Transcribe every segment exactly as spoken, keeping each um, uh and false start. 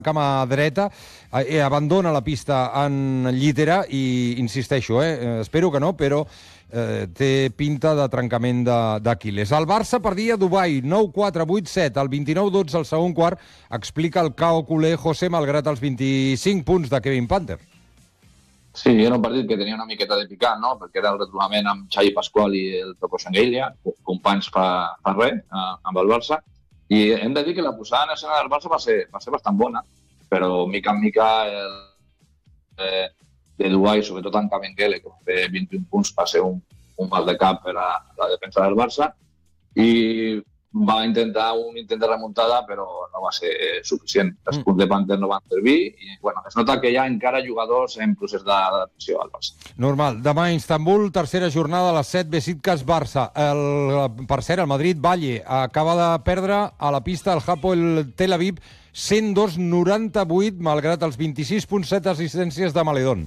cama dreta, eh, abandona la pista en llitera i, insisteixo, eh, espero que no, però eh, té pinta de trencament d'Aquiles. El Barça perdia a Dubai, nou quatre, vuit set, el vint-i-nou dotze al segon quart, explica el Cao culer José, malgrat els vint-i-cinc punts de Kevin Panther. Sí, era un partit que tenia una miqueta de picant, no? Perquè era el retrobament amb Xavi Pasqual i el Toco Sanguilla, companys fa, fa res, eh, amb el Barça, i hem de dir que la posada en escena del Barça va ser, va ser bastant bona, però mica en mica el eh, de Dubai, sobretot en Cabengele, que va fer vint-i-un punts, va ser un, un mal de cap per a la defensa del Barça, i va intentar un intent de remuntada, però no va ser suficient. Els mm. punts de Panther no van servir i bueno, es nota que hi ha encara jugadors en procés d'adaptació al Barça. Normal. Demà a Istanbul, tercera jornada a les set, Besiktas-Barça. El, per cert, el Madrid-Valle acaba de perdre a la pista el Hapoel Tel Aviv cent dos noranta-vuit, malgrat els vint-i-sis coma set assistències de Maledón.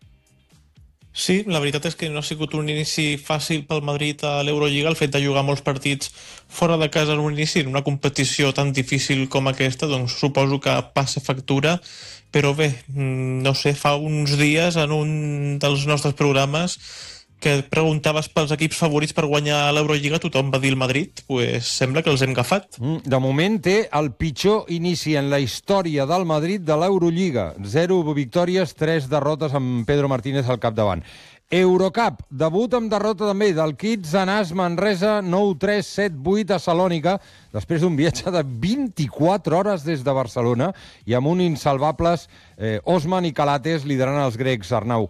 Sí, la veritat és que no ha sigut un inici fàcil pel Madrid a l'Eurolliga, el fet de jugar molts partits fora de casa en un inici, en una competició tan difícil com aquesta, doncs suposo que passa factura, però bé, no sé, fa uns dies en un dels nostres programes que preguntaves pels equips favorits per guanyar l'Eurolliga, tothom va dir el Madrid, pues sembla que els hem agafat. De moment té el pitjor inici en la història del Madrid de l'Eurolliga. Zero victòries, tres derrotes amb Pedro Martínez al capdavant. Eurocup, debut amb derrota també del Kids Anas Manresa, nou tres set vuit a Salònica, després d'un viatge de vint-i-quatre hores des de Barcelona i amb un insalvables eh, Osman i Calates liderant els grecs, Arnau.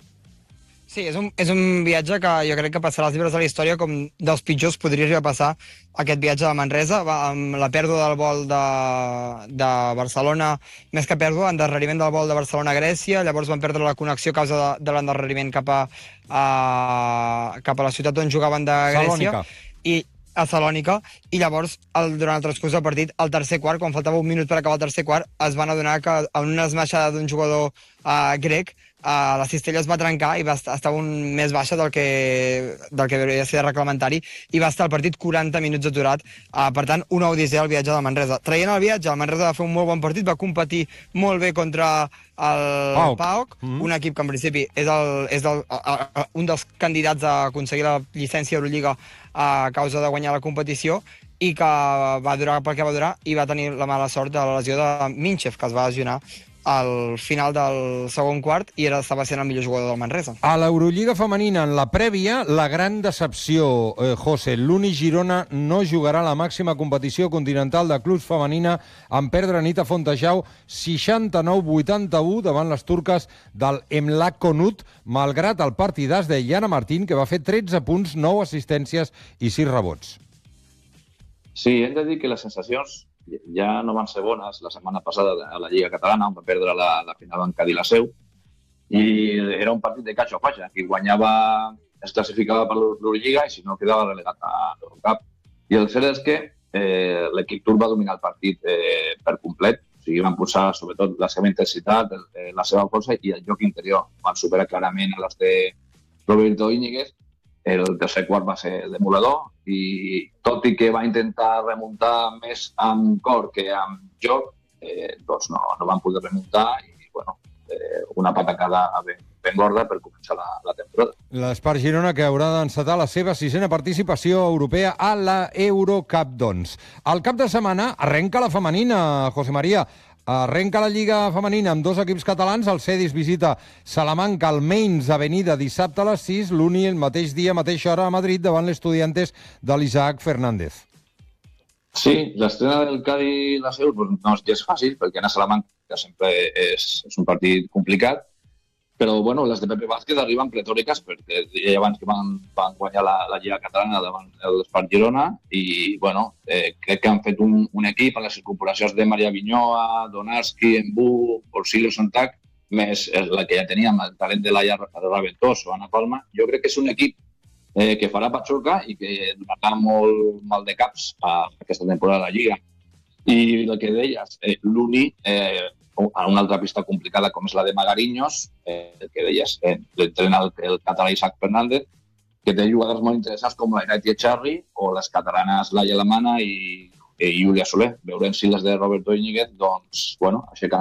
Sí, és un, és un viatge que jo crec que passarà als llibres de la història com dels pitjors podria arribar a passar aquest viatge de Manresa, va, amb la pèrdua del vol de, de Barcelona, més que pèrdua, endarreriment del vol de Barcelona a Grècia, llavors van perdre la connexió a causa de, de l'endarreriment cap, a, a, cap a la ciutat on jugaven de Grècia. Salònica. I a Salònica, i llavors el, durant el transcurs del partit, al tercer quart, quan faltava un minut per acabar el tercer quart, es van adonar que en una esmaixada d'un jugador uh, grec Uh, la cistella es va trencar i va estar, estava un més baixa del que, del que hauria de ser reglamentari i va estar el partit quaranta minuts aturat. Uh, per tant, una odissea al viatge de Manresa. Traient el viatge, el Manresa va fer un molt bon partit, va competir molt bé contra el Paok, Paok mm-hmm. un equip que en principi és, el, és el, a, a, un dels candidats a aconseguir la llicència Eurolliga a causa de guanyar la competició i que va durar pel que va durar i va tenir la mala sort de la lesió de Minchev, que es va lesionar al final del segon quart i era, estava sent el millor jugador del Manresa. A l'Eurolliga femenina, en la prèvia, la gran decepció, eh, José. L'Uni Girona no jugarà la màxima competició continental de clubs femenina en perdre nit a Fontejau seixanta-nou vuitanta-u davant les turques del Emlak Konut, malgrat el partidàs de Yana Martín, que va fer tretze punts, nou assistències i sis rebots. Sí, hem de dir que les sensacions ja no van ser bones la setmana passada a la Lliga Catalana, on va perdre la, la final en Cadí la Seu, i era un partit de catxa o faixa. Qui guanyava es classificava per l'Eurolliga i si no quedava relegat a l'Eurocup. I el cert és que eh, l'equip turc va dominar el partit eh, per complet, o sigui, van posar sobretot la seva intensitat, eh, la seva força i el joc interior. Van superar clarament a les de Roberto Íñiguez. El tercer quart va ser demoledor i tot i que va intentar remuntar més amb cor que amb joc, eh, doncs no, no van poder remuntar i bueno, eh, una patacada ben, ben gorda per començar la, la temporada. L'Espar Girona, que haurà d'encetar la seva sisena participació europea a la Eurocup, doncs. Al cap de setmana arrenca la femenina, José María. Arrenca la Lliga Femenina amb dos equips catalans. El Cedis visita Salamanca al Mainz Avenida dissabte a les sis. L'Uni el mateix dia, mateixa hora a Madrid davant l'Estudiantes de l'Isaac Fernández. Sí, l'estrena del Cádiz la Seu pues, no és fàcil, perquè anar a Salamanca sempre és, és un partit complicat, però bueno, les de Pepe Vázquez arriben pletòriques perquè ja abans que van, van guanyar la, la Lliga Catalana davant l'Espar Girona i bueno, eh, crec que han fet un, un equip amb les incorporacions de Maria Vinyoa, Donarski, Embú, Orsilio Santac, més la que ja teníem, el talent de Laia Raventós o Ana Palma. Jo crec que és un equip eh, que farà patxoca i que donarà molt mal de caps a aquesta temporada de la Lliga. I el que deies, eh, l'Uni, eh, a una altra pista complicada com és la de Magariños, eh, el que deies, eh, l'entrena el, el català Isaac Fernández, que té jugadors molt interessants com la Irati Echarri o les catalanes Laia Lamana i, i Júlia Soler. Veurem si les de Roberto Íñiguez, doncs, bueno, aixecaran